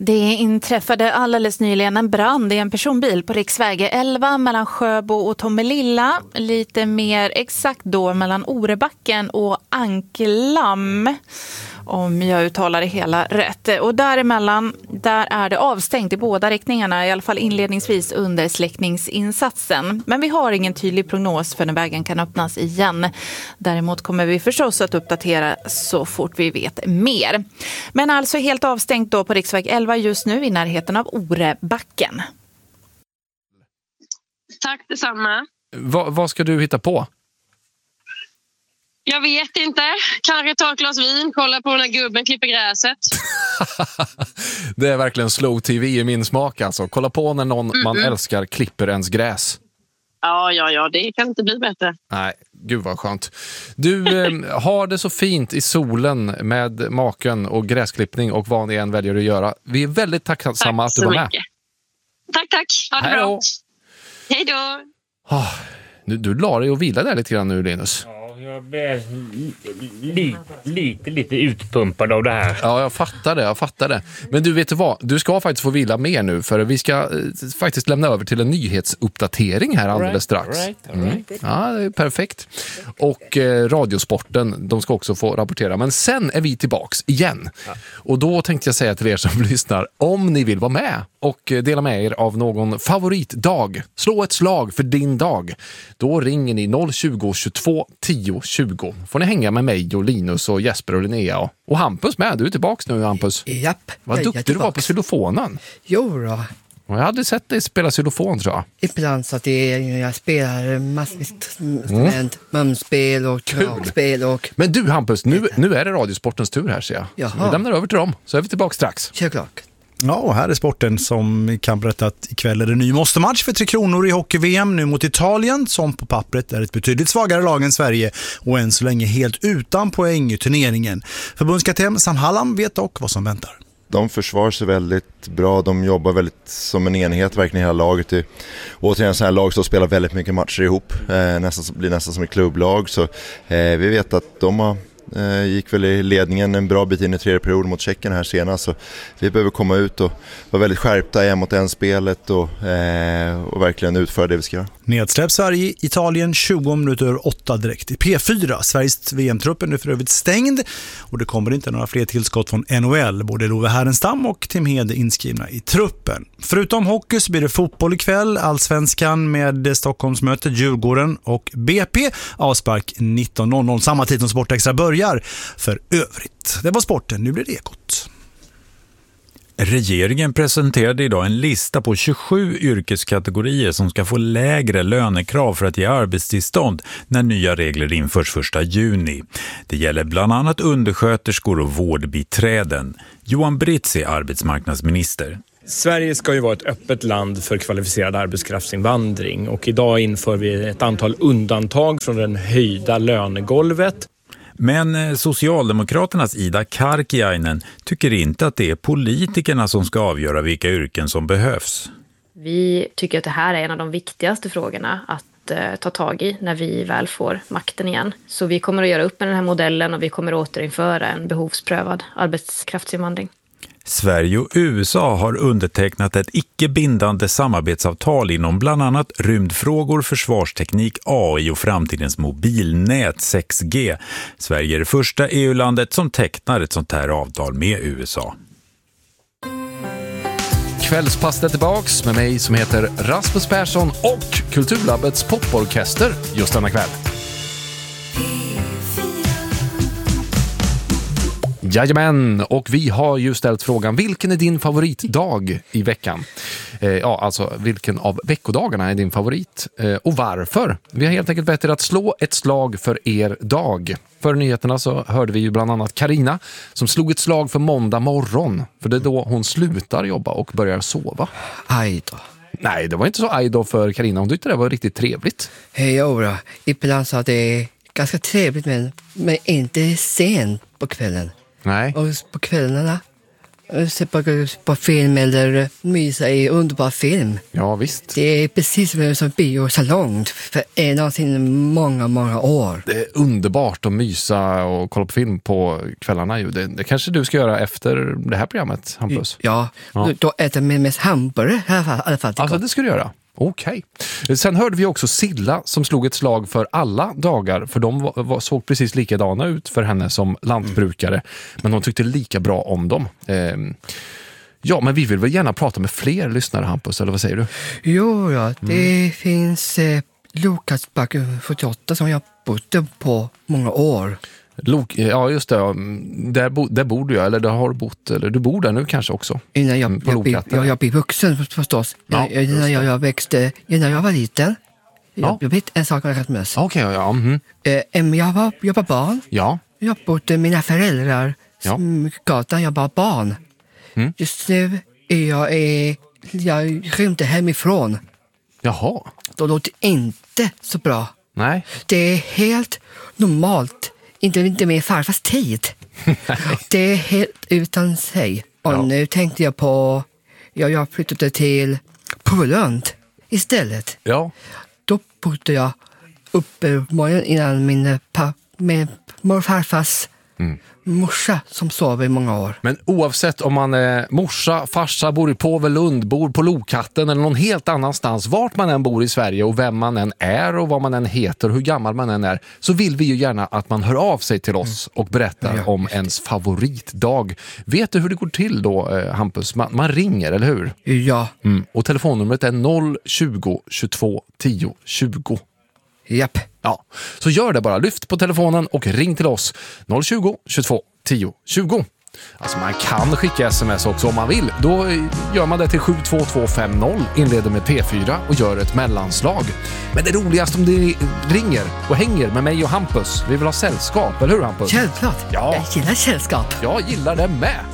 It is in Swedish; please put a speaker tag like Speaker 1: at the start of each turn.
Speaker 1: Det inträffade alldeles nyligen en brand i en personbil på riksväg 11 mellan Sjöbo och Tomelilla. Lite mer exakt då mellan Orebacken och Anklam, om jag uttalar det hela rätt. Och däremellan, där är det avstängt i båda riktningarna, i alla fall inledningsvis under släckningsinsatsen. Men vi har ingen tydlig prognos för när vägen kan öppnas igen. Däremot kommer vi förstås att uppdatera så fort vi vet mer. Men alltså helt avstängt då på riksväg 11 just nu i närheten av Orebacken.
Speaker 2: Tack detsamma.
Speaker 3: Vad ska du hitta på?
Speaker 2: Jag vet inte. Kanske ta ett glas vin, kolla på när gubben klipper gräset.
Speaker 3: Det är verkligen slow tv i min smak alltså. Kolla på när någon man älskar klipper ens gräs.
Speaker 2: Ja, det kan inte bli bättre.
Speaker 3: Nej, gud vad skönt. Du har det så fint i solen med maken och gräsklippning och vad ni än väljer att göra. Vi är väldigt tacksamma att du var med.
Speaker 2: Tack. Ha det bra. Hej då.
Speaker 3: Du la dig och vila där lite grann nu, Linus.
Speaker 4: Ja, jag blir lite utpumpad av det här.
Speaker 3: Ja, jag fattar det. Men du vet vad, du ska faktiskt få vila mer nu, för vi ska faktiskt lämna över till en nyhetsuppdatering här alldeles strax. Ja, det är perfekt. Och Radiosporten, de ska också få rapportera. Men sen är vi tillbaks igen. Ja. Och då tänkte jag säga till er som lyssnar, om ni vill vara med och dela med er av någon favoritdag, slå ett slag för din dag, då ringer ni 020 22 10 20. Får ni hänga med mig och Linus och Jesper och Linnea och Hampus med. Du är tillbaks nu, Hampus.
Speaker 5: Japp.
Speaker 3: Vad duktig du var på xylofonen.
Speaker 5: Jo då.
Speaker 3: Och jag hade sett dig spela xylofon, tror jag.
Speaker 5: Ibland så att jag spelar massor instrument, mumspel och dragspel och...
Speaker 3: Men du, Hampus, nu är det Radiosportens tur här, ser jag.
Speaker 5: Jaha.
Speaker 3: Vi lämnar över till dem, så är vi tillbaka strax.
Speaker 5: Självklart.
Speaker 6: Ja, och här är sporten som kan berätta att ikväll är det ny måste-match för 3 Kronor i hockey-VM nu mot Italien, som på pappret är ett betydligt svagare lag än Sverige och än så länge helt utan poäng i turneringen. Förbundskapten Sam Hallam vet dock vad som väntar.
Speaker 7: De försvarar sig väldigt bra, de jobbar väldigt som en enhet verkligen i hela laget. Återigen så här lag som spelar väldigt mycket matcher ihop, blir nästan som ett klubblag, så vi vet att de gick väl i ledningen en bra bit in i tredje period mot Tjeckien här senast, så vi behöver komma ut och vara väldigt skärpta en mot en spelet och verkligen utföra det vi ska göra.
Speaker 6: Nedsläpp Sverige, Italien 20 minuter 8 direkt i P4. Sveriges VM-truppen är för övrigt stängd och det kommer inte några fler tillskott från NHL. Både Love Härenstam och Tim Hede inskrivna i truppen. Förutom hockey så blir det fotboll ikväll. Allsvenskan med Stockholmsmötet Djurgården och BP. Avspark 19.00. Samma tid som Sportextra börjar för övrigt. Det var sporten, nu blir det Ekot.
Speaker 8: Regeringen presenterade idag en lista på 27 yrkeskategorier som ska få lägre lönekrav för att ge arbetstillstånd när nya regler införs 1 juni. Det gäller bland annat undersköterskor och vårdbiträden. Johan Britz är arbetsmarknadsminister.
Speaker 9: Sverige ska ju vara ett öppet land för kvalificerad arbetskraftsinvandring och idag inför vi ett antal undantag från den höjda lönegolvet.
Speaker 8: Men Socialdemokraternas Ida Karkiainen tycker inte att det är politikerna som ska avgöra vilka yrken som behövs.
Speaker 10: Vi tycker att det här är en av de viktigaste frågorna att ta tag i när vi väl får makten igen. Så vi kommer att göra upp med den här modellen och vi kommer att återinföra en behovsprövad arbetskraftsinvandring.
Speaker 8: Sverige och USA har undertecknat ett icke-bindande samarbetsavtal inom bland annat rymdfrågor, försvarsteknik, AI och framtidens mobilnät 6G. Sverige är det första EU-landet som tecknar ett sånt här avtal med USA.
Speaker 3: Kvällspasset är tillbaks med mig som heter Rasmus Persson och Kulturlabbets poporkester just denna kväll. Jajamän, och vi har ju ställt frågan, vilken är din favoritdag i veckan? Alltså vilken av veckodagarna är din favorit? Och varför? Vi har helt enkelt bett er att slå ett slag för er dag. För nyheterna så hörde vi ju bland annat Karina som slog ett slag för måndag morgon. För det är då hon slutar jobba och börjar sova.
Speaker 5: Aj då.
Speaker 3: Nej, det var inte så aj då för Karina. Hon tyckte det var riktigt trevligt.
Speaker 5: Hej, då. Ibland så att det är ganska trevligt men inte sent på kvällen.
Speaker 3: Nej.
Speaker 5: Och på kvällarna Se på film eller mysa i underbar film.
Speaker 3: Ja, visst.
Speaker 5: Det är precis som biosalong för en av sina många år.
Speaker 3: Det är underbart att mysa och kolla på film på kvällarna. Det kanske du ska göra efter det här programmet, Hampus?
Speaker 5: Ja. Då äter jag mest hamburgare i alla fall.
Speaker 3: Alltså det ska du göra? Okej. Sen hörde vi också Silla som slog ett slag för alla dagar, för de såg precis likadana ut för henne som lantbrukare, men hon tyckte lika bra om dem. Ja, men vi vill väl gärna prata med fler lyssnare, Hampus, eller vad säger du?
Speaker 5: Jo, det finns Lokasbacken 48 som jag bodde på många år.
Speaker 3: Ja, just det. Där bor du, eller där har du bott, eller du bor där nu kanske också.
Speaker 5: Innan jag blev vuxen förstås.
Speaker 3: Ja,
Speaker 5: innan jag växte, innan jag var liten. Jag vet en sak jag rätt med.
Speaker 3: Okej, ja.
Speaker 5: Jag var barn.
Speaker 3: Ja.
Speaker 5: Jag bodde mina föräldrar gatan, jag var barn. Just nu jag rymde hemifrån.
Speaker 3: Jaha.
Speaker 5: Då låter det inte så bra.
Speaker 3: Nej.
Speaker 5: Det är helt normalt. Inte med farfars tid. Det är helt utan sig. Och nu tänkte jag på... Jag flyttade till Pålund istället.
Speaker 3: Ja.
Speaker 5: Då bodde jag uppe morgonen innan med morfarfars morsa som sov i många år.
Speaker 3: Men oavsett om man är morsa, farsa, bor i Påvelund, bor på Lokatten eller någon helt annanstans, vart man än bor i Sverige och vem man än är och vad man än heter, hur gammal man än är, så vill vi ju gärna att man hör av sig till oss och berättar om ens favoritdag. Vet du hur det går till då, Hampus? Man ringer, eller hur?
Speaker 5: Ja.
Speaker 3: Och telefonnumret är 020 22 10 20.
Speaker 5: Japp.
Speaker 3: Ja, så gör det bara. Lyft på telefonen och ring till oss 020 22 10 20. Alltså man kan skicka sms också om man vill. Då gör man det till 72250, inleder med P4 och gör ett mellanslag. Men det är roligast om det ringer och hänger med mig och Hampus. Vi vill ha sällskap, eller hur Hampus?
Speaker 5: Självklart.
Speaker 3: Ja.
Speaker 5: Jag gillar sällskap.
Speaker 3: Jag gillar det med.